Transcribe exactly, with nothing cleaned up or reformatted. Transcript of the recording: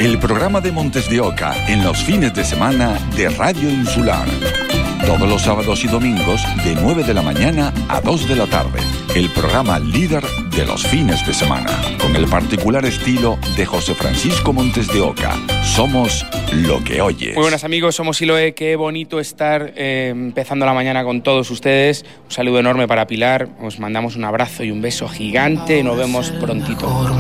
el programa de Montes de Oca en los fines de semana de Radio Insular. Todos los sábados y domingos de nueve de la mañana a dos de la tarde. El programa líder de los fines de semana. Con el particular estilo de José Francisco Montes de Oca. Somos lo que oyes. Muy buenas amigos, somos Siloé. Qué bonito estar eh, empezando la mañana con todos ustedes. Un saludo enorme para Pilar. Os mandamos un abrazo y un beso gigante. Nos vemos prontito.